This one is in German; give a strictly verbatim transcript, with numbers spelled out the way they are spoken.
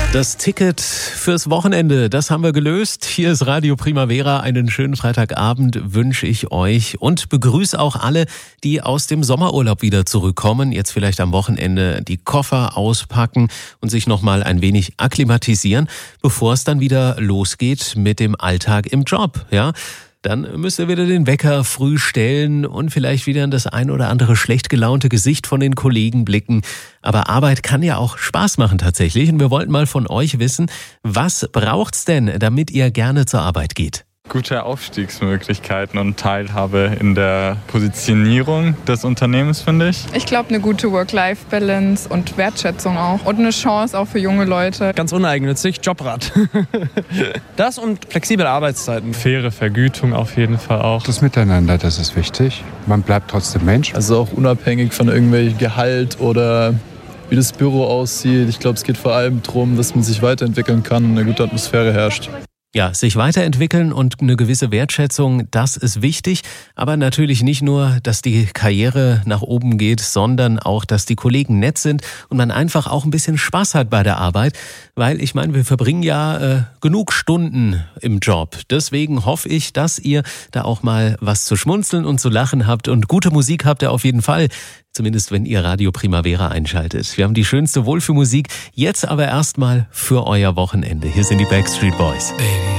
Das Ticket fürs Wochenende, das haben wir gelöst. Hier ist Radio Primavera. Einen schönen Freitagabend wünsche ich euch und begrüße auch alle, die aus dem Sommerurlaub wieder zurückkommen. Jetzt vielleicht am Wochenende die Koffer auspacken und sich nochmal ein wenig akklimatisieren, bevor es dann wieder losgeht mit dem Alltag im Job. Ja, dann müsst ihr wieder den Wecker früh stellen und vielleicht wieder in das ein oder andere schlecht gelaunte Gesicht von den Kollegen blicken. Aber Arbeit kann ja auch Spaß machen tatsächlich. Und wir wollten mal von euch wissen, was braucht's denn, damit ihr gerne zur Arbeit geht? Gute Aufstiegsmöglichkeiten und Teilhabe in der Positionierung des Unternehmens, finde ich. Ich glaube, eine gute Work-Life-Balance und Wertschätzung auch. Und eine Chance auch für junge Leute. Ganz uneigennützig, Jobrad. Das und flexible Arbeitszeiten. Faire Vergütung auf jeden Fall auch. Das Miteinander, das ist wichtig. Man bleibt trotzdem Mensch. Also auch unabhängig von irgendwelchem Gehalt oder wie das Büro aussieht. Ich glaube, es geht vor allem darum, dass man sich weiterentwickeln kann und eine gute Atmosphäre herrscht. Ja, sich weiterentwickeln und eine gewisse Wertschätzung, das ist wichtig. Aber natürlich nicht nur, dass die Karriere nach oben geht, sondern auch, dass die Kollegen nett sind und man einfach auch ein bisschen Spaß hat bei der Arbeit. Weil ich meine, wir verbringen ja äh, genug Stunden im Job. Deswegen hoffe ich, dass ihr da auch mal was zu schmunzeln und zu lachen habt. Und gute Musik habt ihr auf jeden Fall. Zumindest wenn ihr Radio Primavera einschaltet. Wir haben die schönste Wohlfühlmusik. Jetzt aber erstmal für euer Wochenende. Hier sind die Backstreet Boys. Baby.